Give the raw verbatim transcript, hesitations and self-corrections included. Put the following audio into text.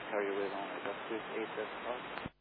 carrier wave only. That's with eight seven five.